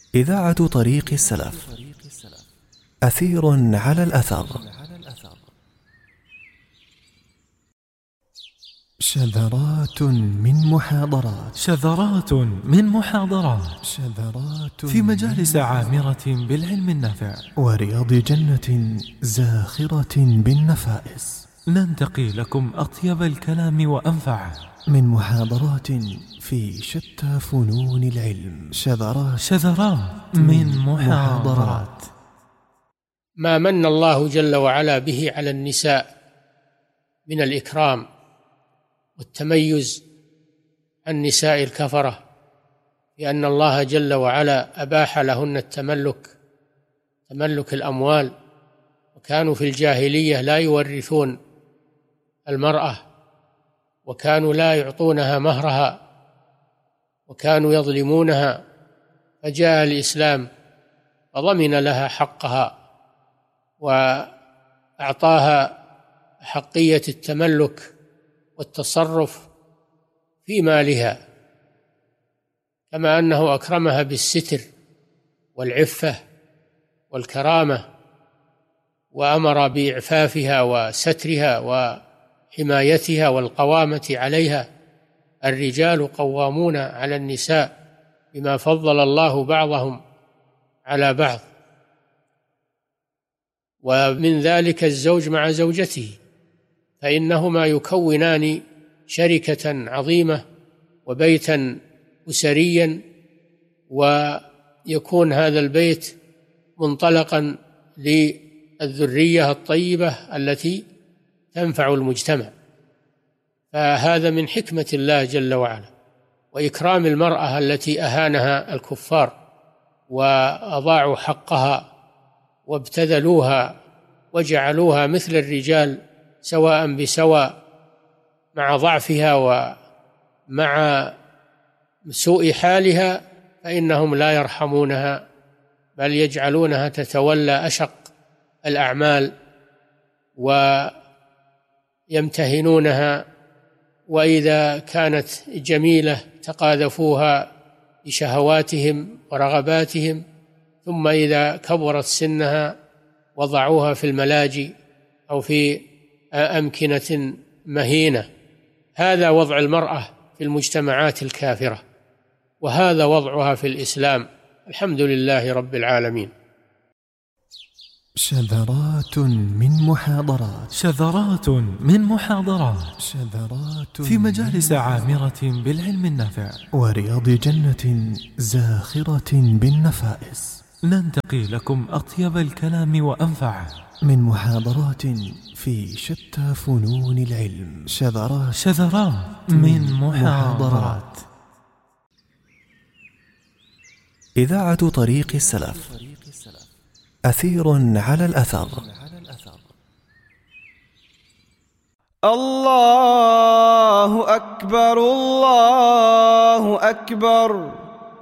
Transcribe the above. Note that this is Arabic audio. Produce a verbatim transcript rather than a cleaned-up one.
إذاعة طريق السلف. أثير على الأثر. شذرات من محاضرات شذرات من محاضرات شذرات في مجالس عامرة بالعلم النافع ورياض جنة زاخرة بالنفائس. ننتقي لكم أطيب الكلام وأنفعه من محاضرات في شتى فنون العلم. شذرات شذرات من محاضرات. ما من الله جل وعلا به على النساء من الإكرام والتميز عن نساء الكفرة، لأن الله جل وعلا أباح لهن التملك تملك الأموال، وكانوا في الجاهلية لا يورثون المرأة، وكانوا لا يعطونها مهرها، وكانوا يظلمونها، فجاء الإسلام فضمن لها حقها وأعطاها حقية التملك والتصرف في مالها، كما أنه أكرمها بالستر والعفة والكرامة، وأمر بإعفافها وسترها وحمايتها والقوامة عليها. الرجال قوامون على النساء بما فضل الله بعضهم على بعض، ومن ذلك الزوج مع زوجته، فإنهما يكونان شركة عظيمة وبيتا أسريا، ويكون هذا البيت منطلقا للذرية الطيبة التي تنفع المجتمع. فهذا من حكمة الله جل وعلا، وإكرام المرأة التي أهانها الكفار وأضاعوا حقها وابتذلوها وجعلوها مثل الرجال سواء بسواء، مع ضعفها ومع سوء حالها، فإنهم لا يرحمونها، بل يجعلونها تتولى أشق الأعمال ويمتهنونها، وإذا كانت جميلة تقاذفوها بشهواتهم ورغباتهم، ثم إذا كبرت سنها وضعوها في الملاجئ أو في أمكنة مهينة. هذا وضع المرأة في المجتمعات الكافرة، وهذا وضعها في الإسلام. الحمد لله رب العالمين. شذرات من محاضرات شذرات من محاضرات شذرات في مجالس عامرة بالعلم النافع ورياض جنة زاخرة بالنفائس. ننتقي لكم أطيب الكلام وأنفعه من محاضرات في شتى فنون العلم. شذرات شذرات من محاضرات. إذاعة طريق السلف. أثير على الأثر. الله أكبر الله أكبر